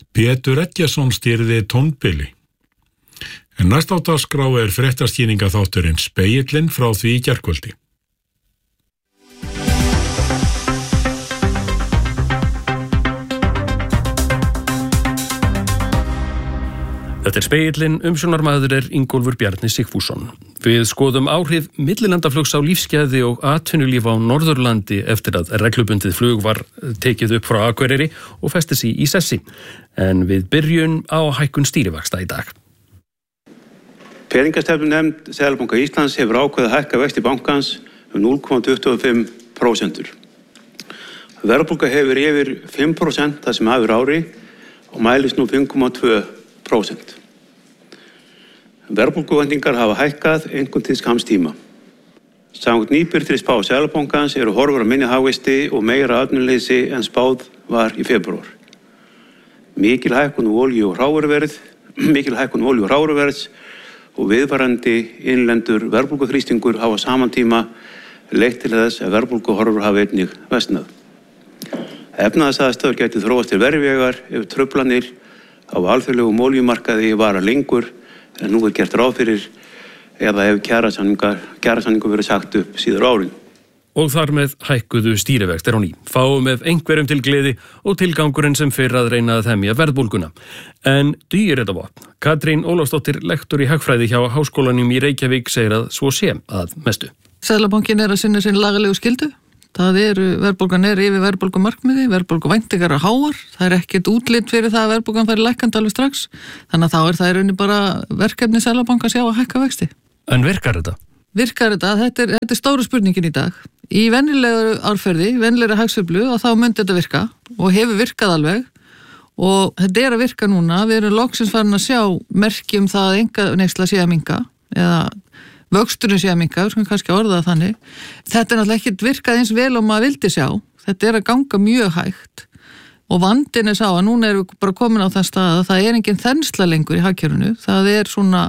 Pétur Eggertsson stýrði tónbili. En næst á dagskrá fréttaskýringaþátturinn Spegillinn frá því í gærkvöldi. Þetta Spegillinn, umsjónarmaður Ingólfur Bjarni Sigfússon. Við skoðum áhrif millilandaflugs á lífsgæði og atvinnulíf á Norðurlandi eftir að reglubundið flug var tekið upp frá Akureyri og festi sig í sessi. En við byrjum á hækkun stýrivaxta í dag. Peningastefnunefnd Seðlabanka Íslands hefur ákveðið að hækka vexti bankans 0,25%. Verðbólga hefur yfir 5% það sem af ári og mælist nú 5,2%. Verðbólguvæntingar hafa hækkað einkum til skamms tíma. Samkvæmt nýbirtri spá Seðlabankans eru horfur á minni hagvexti og meira atvinnuleysi en spáð var í febrúar. Mikil hækkun á olíu og hráuruverðs og viðvarandi innlendur verðbólguþrýstingur hafa saman tíma leitt til þess að verðbólguhorfur hafa einnig versnað. Efnahagsaðstæður gætu þróast til verri vegar ef truflanir á alþjóðlegum olíumarkaði vara lengur en nú gert ráð fyrir eða ef kjarasamningu verið sagt upp síðar árin. Og þar með hækkuðu stýrivextir á ný. Fáum með einhverjum til gleði og tilgangurinn sem fyrr að reyna að þemja verðbólguna. En dugir þetta vopn? Katrín Ólafsdóttir, lektor í hagfræði hjá Háskólanum í Reykjavík, segir að svo sé að mestu. Seðlabankinn að sinna sin lagalegu skyldu. Verðbólgan yfir verðbólgumarkmiði, verðbólguvæntingar háar. Það ekkert útlit fyrir það að verðbólgan færi lækkandi alveg strax. Þannig að þá það í rauninni bara verkefni Seðlabankans að hækka vexti. En virkar þetta? Þetta er stóra spurningin í dag. Í venjulegu árferði, venjulegri hagsveiflu, og þá myndi þetta virka og hefur virkað alveg. Og þetta að virka núna. Við erum loksins farin að sjá merki það að enga neysla sé að minnka eða vöxturinn sé að minnka, við skulum kannski orða það þannig. Þetta náttúrulega ekkert virkað eins vel og maður vildi sjá. Þetta að ganga mjög hægt og vandinn sá að núna erum við bara komin á þann stað að það engin þensla lengur í hagkerfinu. Það er svona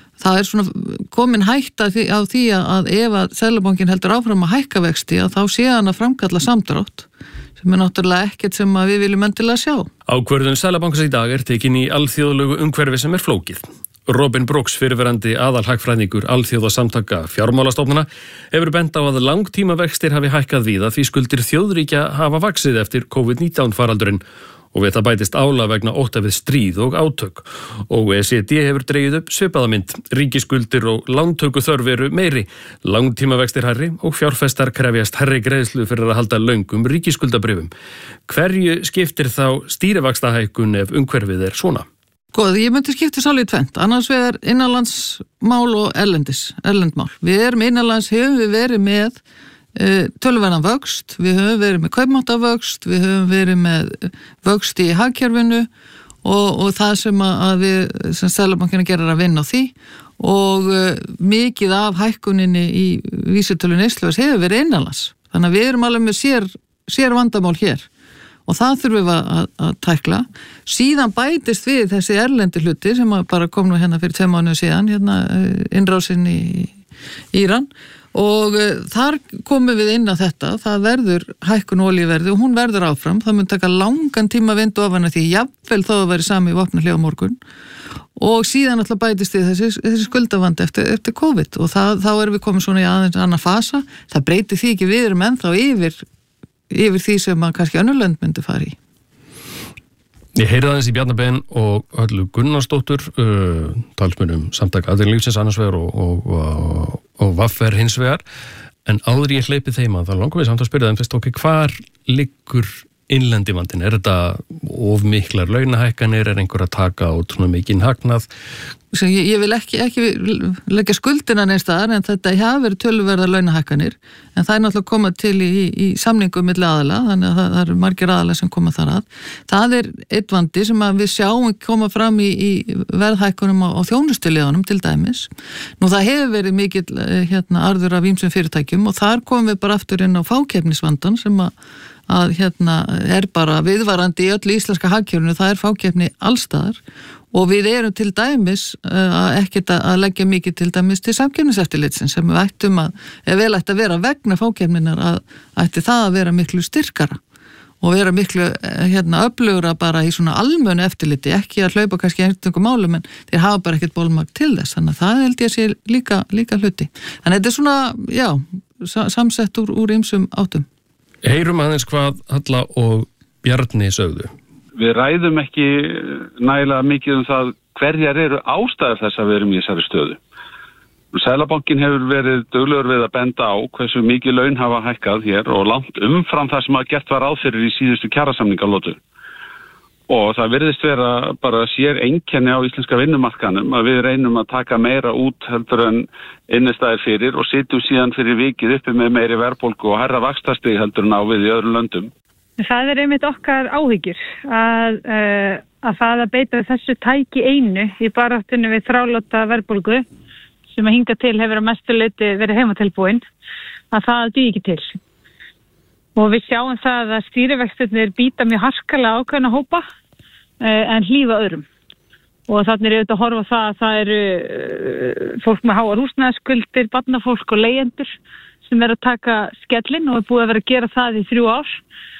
komin hætta á því að ef að Seðlabankinn heldur áfram að hækka vexti að þá sé hann að framkalla samdrátt sem náttúrulega ekkert sem við viljum endilega sjá. Ákvörðun Seðlabankans í dag tekin í alþjóðlegu umhverfi sem flókið. Robin Brooks, fyrirverandi aðalhagfræðingur alþjóðasamtaka fjármálastofnana, hefur bent á að langtímavextir hafi hækkað víða því skuldir þjóðríkja hafa vaxið eftir COVID-19 faraldurinn og við það bætist álag vegna ótta við stríð og átök. Og OECD hefur dregið upp svipaða mynd. Ríkisskuldir og lántöku þörf eru meiri, langtímavextir hærri og fjárfestar krefjast hærri greiðslu fyrir að halda löngum ríkisskuldabrifum. Hverju skiptir þá stýrivaxtahækkun ef umhverfið svona? Ég myndi skipta svolítið í tvennt, annars vegar innanlandsmál og erlendmál. Við erum innanlands, höfum við verið með töluverðan vöxt, við höfum verið með kaupmáttavöxt, við höfum verið með vöxt í hagkerfinu og það sem að við sem Seðlabankinn gerir að vinna á því og mikið af hækkuninni í vísitölu neysluverðs hefur verið innanlands. Þannig að við erum alveg með sér vandamál hér. Og það þurfum við að tækla. Síðan bætist við þessi erlendi hluti sem bara kom nú hérna fyrir 2 mánuðum síðan, innrásin í Íran. Og þar komum við inn á þetta, það verður hækkun olíuverði og hún verður áfram. Það mun taka langan tíma að vinda ofan af því jafnvel þó að veri sami vopnahlé á morgun. Og síðan alltaf bætist við þessi skuldavandi eftir COVID og þá erum við komið svona í aðeins annan fasa. Það breytir því ekki, við erum ennþá yfir því sem að kannski önnur lönd myndi fara í. Ég heyrði aðeins í Bjarnaben og Höllu Gunnarsdóttur, talsmönnum samtaka atvinnulífsins annars vegar og VFR hins vegar, en áður ég hleypi þeim að það langar við samt að spyrja þeim fyrst, hvar liggur innlendi vandinn? Er þetta of miklar launahækkanir, einhver að taka út svona mikinn hagnað? Ég vil ekki leggja skuldina neins staðar en þetta hafa verið töluverðar launahækkanir en það náttúrulega koma til í samningum milli aðila, þannig að það eru margir aðila sem koma þar að. Það einn vandi sem að við sjáum koma fram í verðhækkunum á þjónustuliðunum til dæmis. Nú það hefur verið mikill arður af ýmsum fyrirtækjum og þar komum við bara aftur inn á fákeppnisvandan sem að bara viðvarandi í öllu íslenska hagkerfinu, það fákeppni allstaðar og við erum til dæmis ekkert að leggja mikið til dæmis til samkeppniseftirlitsins sem við ættum ef vel ætti að vera vegna fákeppninar að ætti það að vera miklu styrkara og vera miklu öflugra bara í svona almennu eftirliti, ekki að hlaupa kannski einhverjum málum, en þeir hafa bara ekkert bolmagn til þess, þannig að það held ég sé líka hluti. Þannig að þetta svona, já, samsett úr ýmsum áttum. Heyrum aðeins hvað Halla og Bjarni sögðu. Við ræðum ekki nægilega mikið það hverjar eru ástæður þess að við erum í þessari stöðu. Seðlabankinn hefur verið duglegur við að benda á hversu mikið laun hafa hækkað hér og langt umfram það sem að gert var ráð fyrir í síðustu kjarasamningalótu. Og það virðist vera bara sér einkenni á íslenska vinnumarkanum að við reynum að taka meira út heldur en innistæðir fyrir og sitjum síðan fyrir vikið uppi með meiri verðbólgu og hærra vaxtastig heldur en á við í öðrum löndum. Það einmitt okkar áhyggjur að það að beita þessu tæki einu í baráttunni við þráláta verðbólgu sem að hinga til hefur að mestu leyti verið heimatilbúin, að það dugi ekki til. Og við sjáum það að stýrivextirnir býta mjög harkalega ákveðna hópa en hlífa öðrum. Og þannig auðvitað að horfa það að það eru fólk með háar húsnæðisskuldir, barnafólk og leigjendur sem að taka skellinn og búið að vera að gera það í 3 ár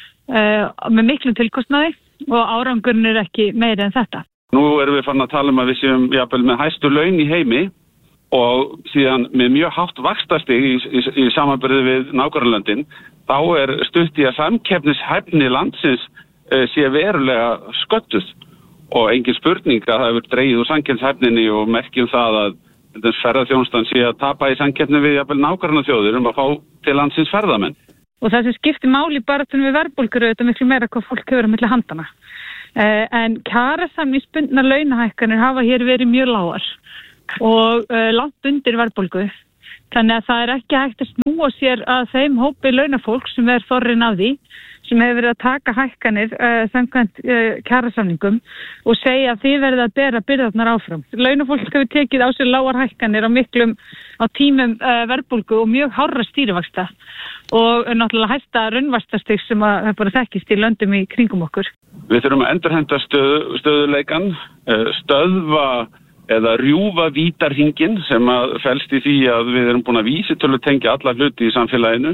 með miklum tilkostnaði og árangurinn ekki meiri en þetta. Nú erum við farin að tala að við séum jafnvel með hæstu laun í heimi og síðan með mjög hátt vaxtastig í samanburði við nágrannalöndin, þá stutt í að samkeppnishæfni landsins sé verulega sköttuð og engin spurning að það hefur dregið úr samkeppnishæfninni og merkjum það að ferðaþjónustan sé að tapa í samkeppni við jafnvel nágrannaþjóðir að fá til landsins ferðamenn. Og það sem skiptir máli bara við verðbólgur auðvitað miklu meira hvað fólk hefur á milli handana. En kjarasamningsbundnar launahækkanir hafa hér verið mjög lágar og langt undir verðbólgu. Þannig að það ekki hægt að snúa sér að þeim hópi launafólk sem þorrinn af því, sem hefur verið að taka hækkanir samkvæmt kjarasamningum og segja að þið verðið að bera byrðarnar áfram. Launafólk hefur tekið á sér lágar hækkanir á tímum verðbólgu og mjög hárra stýrivaxta og náttúrulega hæsta raunvaxtastig sem að bara þekkist í löndum í kringum okkur. Við þurfum að endurhenda stöðuleikann, stöðva eða rjúfa vítarhringinn sem að felst í því að við erum búin að vísitölutengja alla hluti í samfélaginu,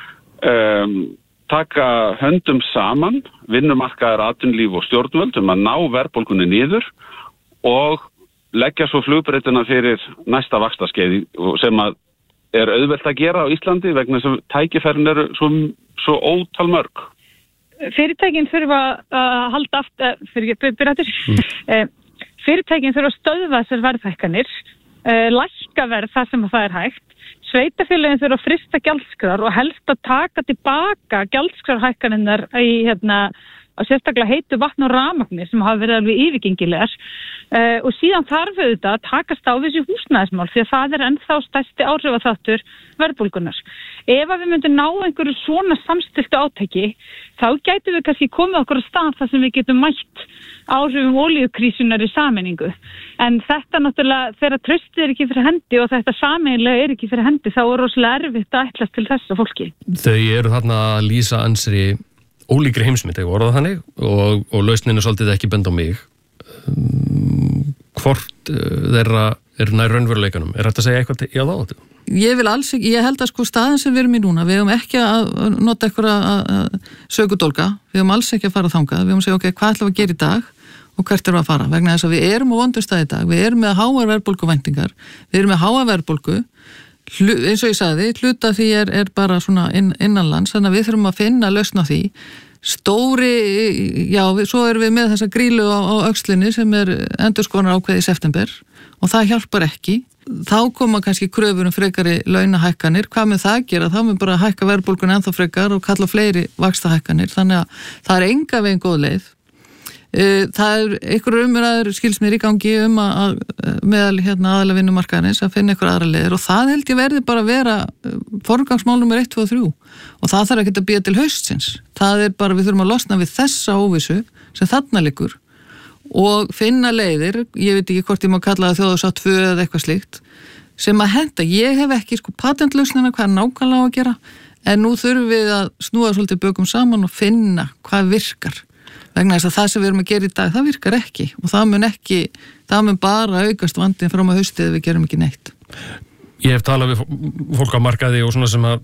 taka höndum saman, vinnumarkaðar, atvinnulíf og stjórnvöld að ná verðbólgunni niður og leggja svo flugbreytuna fyrir næsta vaxtaskeiði sem að auðvelt að gera á Íslandi vegna þess að tækifærin eru svo ótal mörg. Fyrirtækin þurfa að halda Fyrirtækin þurfa að stöðva þessar verðhækkanir, lækka verð þar sem það hægt. Sveitarfélögin þurfa að frysta gjaldskrár og helst að taka tilbaka gjaldskrárhækkanirnar í sérstaklega heitu vatn og rafmagni sem hafa verið alveg yfirgengilegar og síðan þarf auðvitað að takast á þessi húsnæðismál því að það ennþá stærsti áhrifaþáttur verðbólgunnar. Ef við myndum ná einhverju svona samstilltu átaki þá gætum við kannski komið okkur á stað þar sem við getum mætt áhrifum olíukrísunar í sameiningu. En þetta náttúrulega þegar traustið ekki fyrir hendi og þetta sameiginlega ekki fyrir hendi þá rosalega erfitt að ætlast til þessa fólki. Þau eru þarna að lýsa ansri ólíkri heimsmynd, ég orða þannig og lausnin svolítið ekki benda á mig. Hvort þeirra nær raunveruleikanum? Hægt að segja eitthvað í aðáðu? Ég vil alls ekki, ég held að staðan sem við erum í núna, við höfum ekki að nota eitthvað sökudólka, við höfum alls ekki að fara þangað, við höfum að segja ok, hvað ætlum við að gera í dag og hvert erum við að fara, vegna þess að við erum á vondustað í dag, við erum með háar verðbólguvæntingar, við erum með háar verðbólgu, eins og ég sagði, hluta því er bara svona innanlands, þannig að við þurfum að finna lausn á því. Svo erum við með þessa grílu á öxlinni sem endurskoðunar ákveði í september og það hjálpar ekki. Þá koma kannski kröfur frekari launahækkanir, hvað með það gera? Þá mun bara hækka verðbólgun ennþá frekar og kalla fleiri vaxtahækkanir, þannig að það er enga veginn góð leið. Það einhverjum umræður skils mér í gangi að meðal aðalega vinnumarkaðarins að finna einhver aðra leiðir og það held ég verði bara að vera forgangsmál nummer 1, 2 og 3 og það þarf ekki að bíða til haustsins. Það bara, við þurfum að losna við þessa óvissu sem þarna liggur og finna leiðir, ég veit ekki hvort ég má kalla það þjóðarsátt 2 eða eitthvað slíkt, sem að henda. Ég hef ekki patentlausnina hvað nákvæmlega á að gera en nú þurfum við að snúa svolítið bökum saman og finna hvað virkar. Vegna þess að það sem við erum að gera í dag, það virkar ekki og það mun bara aukast vandinn fram á haustið ef við gerum ekki neitt. Ég hef talað við fólk á markaði og svona sem að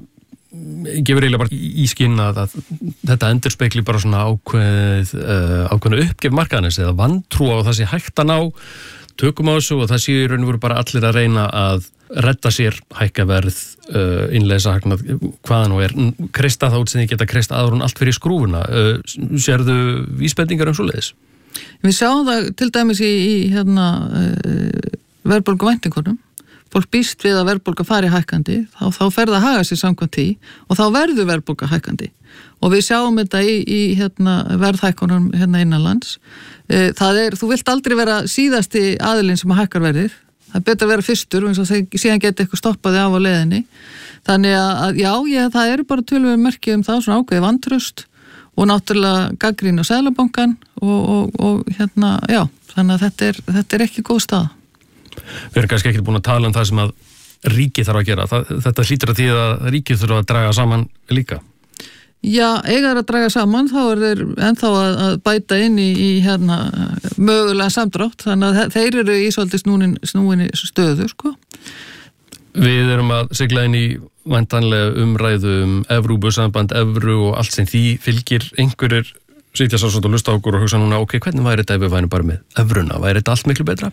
gefur eiginlega bara í skinn að þetta endurspegli bara svona ákveðna uppgef markaðarins eða vantrú á það sé hægt að ná tökum á þessu og það sé í raun og veru bara allir að reyna að redda sér hækkaverð, innleysa hagnað, hvaða nú kreista þá sem þið geta kreista aður hún allt fyrir skrúfuna. Sérðu vísbendingar svoleiðis? Við sjáum það til dæmis í verðbólguvæntingunum. Fólk býst við að verðbólga fari hækkandi, þá fer það að haga sér samkvæmt því og þá verður verðbólga hækkandi. Og við sjáum þetta í verðhækkunum innanlands. Þú vilt aldrei vera síðasti aðilinn sem hækkar verðið. Það er betur að vera fyrstur og síðan geti eitthvað stoppaði af á leiðinni. Þannig að það eru bara töluverð merki það, svona ákveðið vantraust og náttúrulega gagnrýni á Seðlabankann og þannig að þetta er ekki góð staða. Við erum kannski ekki búin að tala það sem að ríkið þarf að gera. Þetta hlýtur að því að ríkið þurfa að draga saman líka. Já, eiga að draga saman, þá þeir ennþá að bæta inn í mögulega samdrátt, þannig að þeir eru í svolítið snúinni stöðu, sko. Við erum að sigla inn í væntanlega umræðu Evrópusamband, evru og allt sem því fylgir einhverjir sitja svo og lusta okkur og hugsa núna, ok, hvernig væri þetta ef við værum bara með evruna? Væri þetta allt miklu betra?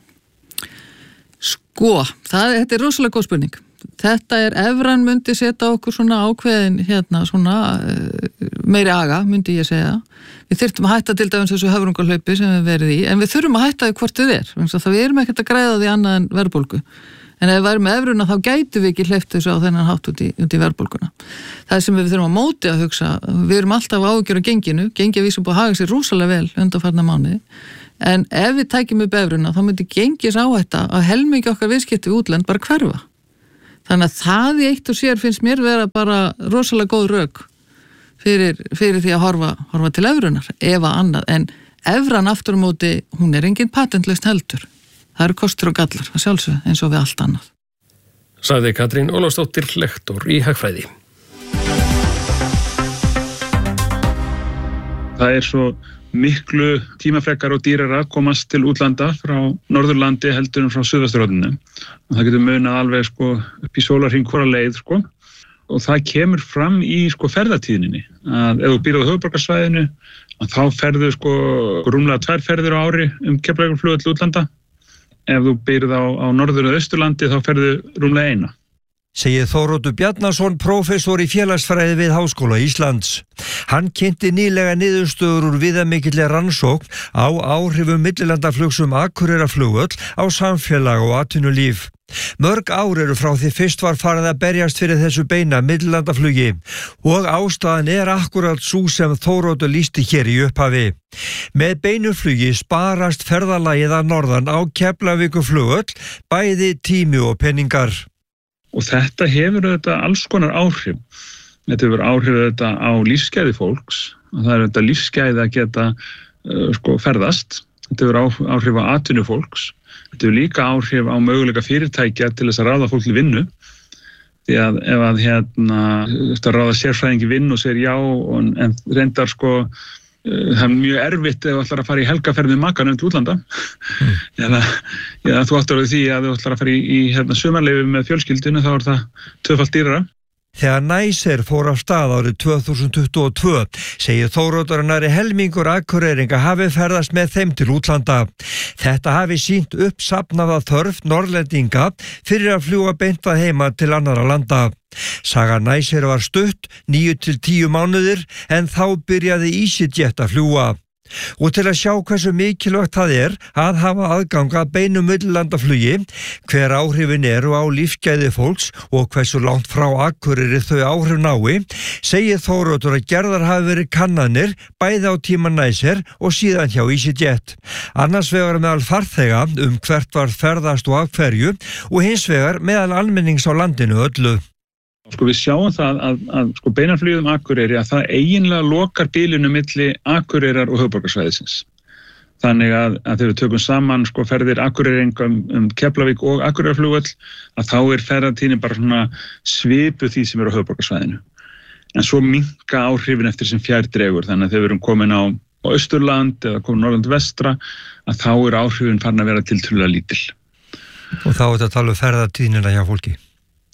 Sko, þetta er rosalega góð spurning. Þetta evran myndi setja okkur svona ákveðin meiri aga, myndi ég segja. Við þyrftum að hætta til dæmis þessu höfrungarhlaupi sem við verið í, en við þurfum að hætta því hvort við það við erum ekkert að græða því annað en verðbólgu. En ef við værum með evruna þá gætu við ekki hleypt þessu á þennan hátt út í verðbólguna. Það sem við þurfum að móti að hugsa, við erum alltaf áhyggjur á genginu, gengi að vísa búið að haga sér rosalega vel undanfarna mánuði. En ef við tækjum upp evruna þá myndi gengis áhætta að helmingi okkar viðskipti við útlönd bara hverfa. Þannig að það í eitt og sér finnst mér vera bara rosalega góð rök fyrir því að horfa til evrunar, ef að annað. En evran aftur á móti, hún er engin patentlaust heldur. Það eru kostur og gallar, að sjálfsögðu, eins og við allt annað. Sagði Katrín Ólafsdóttir, lektor í hagfræði. Það svo miklu tímafrekar og dýrara að komast til útlanda frá Norðurlandi heldur en frá Suðvesturhorninu. Og það getur munað alveg upp í sólarhring hvora leið og það kemur fram í ferðatíðninni. Að ef þú býrð á höfuðborgarsvæðinu þá ferðu rúmlega 2 ferðir á ári Keflavíkurflugvöll til útlanda. Ef þú býrð á Norður- og Austurlandi þá ferðu rúmlega 1. Segir Þóroddur Bjarnason, prófessor í félagsfræði við Háskóla Íslands. Hann kynnti nýlega niðurstöður úr viðamikilli rannsókn á áhrifum millilandaflugs Akureyrarflugvöll á samfélag og atvinnulíf. Mörg ár eru frá því fyrst var farið að berjast fyrir þessu beina millilandaflugi og ástæðan akkurat sú sem Þóroddur lýsti hér í upphafi. Með beinu flugi sparast ferðalagið að norðan á Keflavíkurflugvöll, bæði tími og peningar. Og þetta hefur auðvitað alls konar áhrif. Þetta hefur áhrif auðvitað á lífsgæði fólks. Og það auðvitað lífsgæði að geta ferðast. Þetta hefur áhrif á atvinnu fólks. Þetta hefur líka áhrif á möguleika fyrirtækja til þess að ráða fólk til vinnu. Því að ef að ráða sérfræðingi vinnu og segir já, en reyndar það er mjög erfitt ef þú ætlar að fara í helgaferð með makanum til útlanda. Eða þú áttar á því að þú ætlar að fara í sumarleyfi með fjölskyldinu, þá það 2-falt dýrara. Þegar Næsir fór af stað árið 2022 segir Þóroddur að nærri helmingur Akureyringa hafi ferðast með þeim til útlanda. Þetta hafi sýnt uppsafnaða þörf norðlendinga fyrir að fljúga beint að heima til annarra landa. Saga Næsir var stutt, 9-10 mánuðir, en þá byrjaði EasyJet að fljúga. Og til að sjá hversu mikilvægt það að hafa aðgang að beinu millilandaflugi, hver áhrifin eru á lífsgæði fólks og hversu langt frá Akureyri þau áhrif nái, segir Þóroddur að gerðar hafi verið kannanir bæði á tíma Næsir og síðan hjá EasyJet. Annars vegar meðal farþega hvert var ferðast og af hverju og hins vegar meðal almennings á landinu öllu. Við sjáum það að beinaflugið Akureyri að það eiginlega lokar bilinu milli Akureyrar og höfuðborgarsvæðisins. Þannig að þegar við tökum saman ferðir Akureyringa Keflavík og Akureyrarflugvöll að þá ferðatíðin bara svona svipuð því sem á höfuðborgarsvæðinu. En svo minnka áhrifin eftir sem fjær dregur, þannig að þegar við erum komin á Austurland eða komin Norðurland vestra að þá áhrifin farin að vera tiltölulega lítil. Og þá þetta tala ferðatíðnina hjá fólki?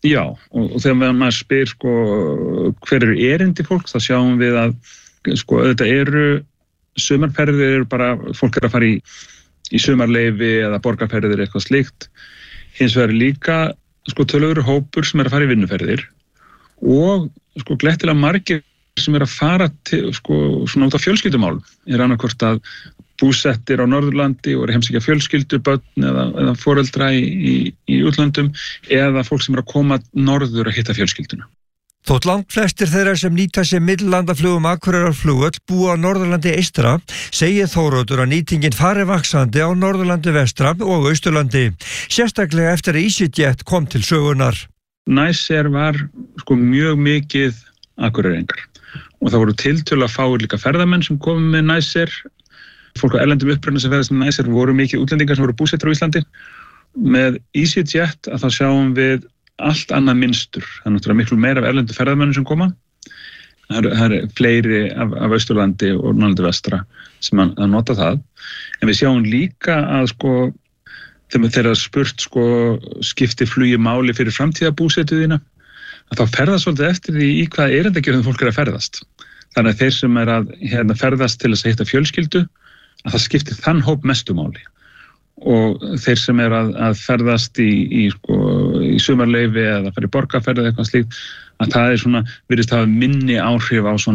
Já, og þegar maður spyr sko, hver eru erindi fólk, þá sjáum við að sko, þetta eru sumarferðir, eru bara fólk að fara í sumarleyfi eða borgarferðir eitthvað slíkt. Hins vegar líka sko, töluverður hópur sem að fara í vinnuferðir og sko, glettilega margir sem að fara til, sko, svona út af fjölskyldumálum. Annarkvort að búsettir á Norðurlandi og heimsækja fjölskyldur, börn eða foreldra í útlöndum eða fólk sem að koma norður að hitta fjölskylduna. Þótt langt flestir þeirra sem nýta sér millilandaflugum Akureyrarflugvöll búa á Norðurlandi eystra, segir Þóroddur að nýtingin fari vaxandi á Norðurlandi vestra og Austurlandi, sérstaklega eftir að EasyJet kom til sögunar. Næsir var sko mjög mikið Akureyringar og það voru tiltölulega fáir líka ferðamenn sem komu með Næsir. Fólk á erlendum uppruna sem ferðast með Næsir voru mikið útlendingar sem voru búsettir á Íslandi. Með EasyJet að þá sjáum við allt annað mynstur. Það er náttúrulega miklu meira af erlendu ferðamönnum sem koma. Það er fleiri af Austurlandi og Norðurlandi vestra sem að nota það. En við sjáum líka að sko, þegar spurt sko, skipti flugi máli fyrir framtíðabúsetuðina, að þá ferðast svolítið eftir því í hvaða erindagjörðum fólk að ferðast. Þannig að þeir sem að ferðast til þess að hitta fjölskyldu, að það skiptir þann hóp mestu máli. Og þeir sem að ferðast í sumarleyfi eða fara í borgarferð eða eitthvað slíkt, að það svona, virðist hafa minni áhrif á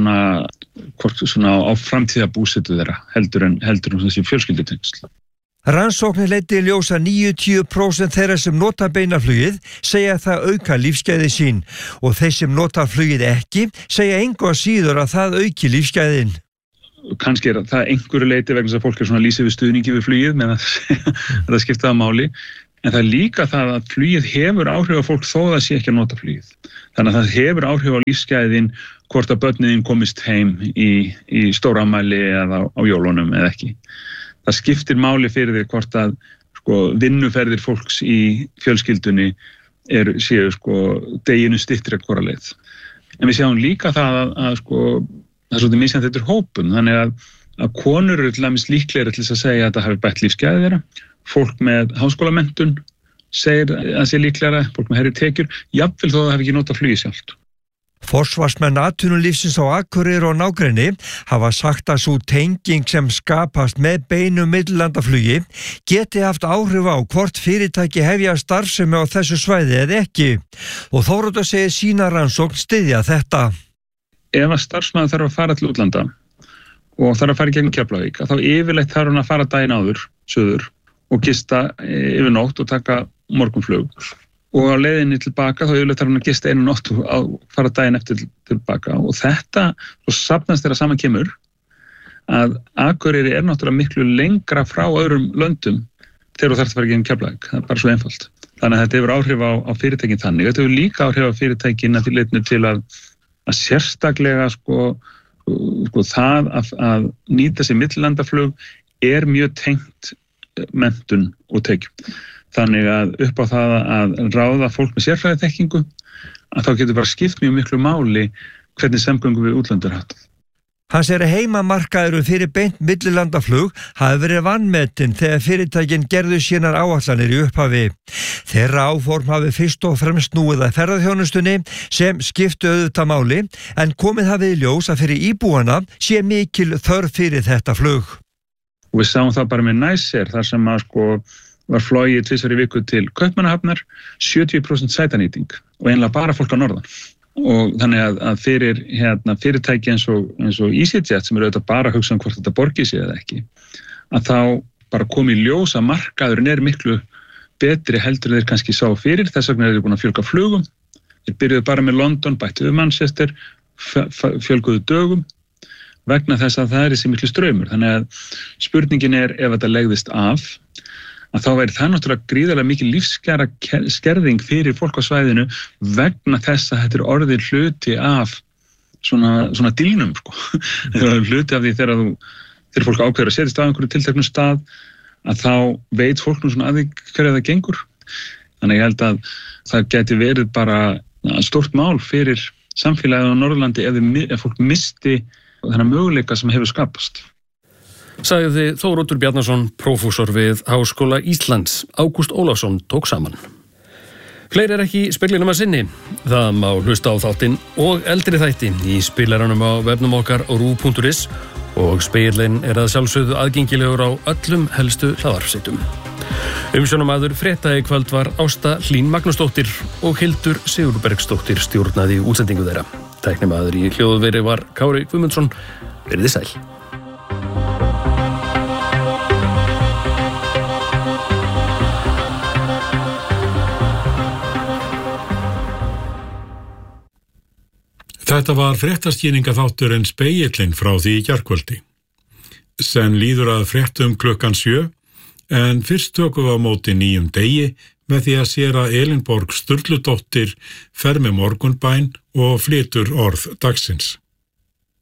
á framtíðabúsetu þeirra heldur en þessi fjölskyldutengsl. Rannsóknir leiddi í ljós að 90% þeirra sem nota beinaflugið segja að það auka lífsgæði sín og þeir sem nota flugið ekki segja engu að síður að það auki lífsgæðin. Kannski er það einhverju leyti vegna þess að fólk er lýsið við stuðningi við flugið með það skipta það máli, en það er líka það að flugið hefur áhrif á fólk þó það sé ekki að nota flugið. Þannig að það hefur áhrif á lífsgæðin hvort að börnin komist heim í stórafmæli eða á jólunum eða ekki. Það skiptir máli fyrir því hvort að sko, vinnuferðir fólks í fjölskyldunni séu sko, deginu styttri að hvora leið. En við sjáum líka það að sko, það er svolítið misjafnt eftir hópum, þannig að konur eru til dæmis líklegri til þess að segja að það hafi bætt lífsgæði þeirra. Fólk með háskólamenntun segir að sé líklegra, fólk með hærri tekjur, jafnvel þó það hafi ekki notað flugið sjálft. Forsvarsmenn atvinnulífsins á Akureyri og nágrenni hafa sagt að sú tenging sem skapast með beinu millilandaflugi geti haft áhrif á hvort fyrirtæki hefja starfsemi á þessu svæði eða ekki. Og Þóroddur segir sína rannsókn styðja þetta. Ef að starfsmaður þarf að fara til útlanda og þarf að fara í gegnum Keflavík, þá yfirleitt þarf hann að fara daginn áður, suður, og gista yfir nótt og taka morgunflug. Og á leiðinni tilbaka, þá yfirleitt þarf hann að gista einu nótt og fara daginn eftir tilbaka. Og þetta, svo safnast þeirra saman kemur, að Akureyri er náttúrulega miklu lengra frá öðrum löndum þegar þú þarft að fara í gegnum Keflavík. Það er bara svo einfalt. Þannig að þetta hefur áhrif á fyrirtækin þannig. Þetta hefur líka áhrif á fyrirtækin að því leitinu til að sérstaklega sko það að nýta sér millilandaflug er mjög tengt menntun og tekjum. Þannig að upp á það að ráða fólk með sérfræðiþekkingu að þá getur bara skipt mjög miklu máli hvernig samgöngu við útlönd haft. Hann segir að heimamarkaðurinn fyrir beint millilandaflug hafi verið vanmetin þegar fyrirtækin gerðu sínar áætlanir í upphafi. Þeirra áform hafi fyrst og fremst snúið að ferðaþjónustunni sem skiptu auðvitað máli en komið hafi í ljós að fyrir íbúana sé mikil þörf fyrir þetta flug. Og við sáum það bara með Næsir þar sem að var flogið 2 í viku til Kaupmannahafnar, 70% sætanýting og einlega bara fólk á norðan. Og þannig að fyrir fyrirtæki eins og EasyJet sem auðvitað bara að hugsa hvort þetta borgi sig eða ekki, að þá bara komi í ljós að markaðurinn er miklu betri heldur en þeir kannski sá fyrir, þess vegna þeir búin að fjölga flugum. Þeir byrjuðu bara með London, bættu við Manchester, fjölguðu dögum vegna þess að það er þessi miklu straumur. Þannig að spurningin er ef þetta legðist af, að þá væri það náttúrulega gríðarlega mikil lífskjara skerðing fyrir fólk á svæðinu vegna þess að þetta er orðið hluti af svona dílnum, sko. Þetta er hluti af því þegar fólk ákveður að setjast á einhverju tilteknum stað, að þá veit fólk nú svona að því hverja það gengur. Þannig ég held að það geti verið bara stórt mál fyrir samfélagið á Norðurlandi ef fólk misti þennan möguleika sem hefur skapast. Sagði Þóroddur Bjarnason, prófessor við Háskóla Íslands. Ágúst Ólafsson tók saman. Fleiri ekki í speglinum að sinni. Það má hlusta á þáttinn og eldri þætti í spilaranum á vefnum okkar ru.is og spegillinn að sjálfsögðu aðgengilegur á öllum helstu hlaðvarpssveitum. Umsjónarmaður frétta í kvöld var Ásta Hlín Magnúsdóttir og Hildur Sigurbergsdóttir stjórnaði útsendingu þeirra. Tæknimaður í hljóðveri var Kári Guðmundsson. Verið sæl. Þetta var fréttaskýringaþátturinn Spegillinn frá því í gærkvöldi. Senn líður að fréttum klukkan 7, en fyrst tökum við á móti nýjum degi með því að séra Elínborg Sturludóttir fer með morgunbæn og flytur orð dagsins.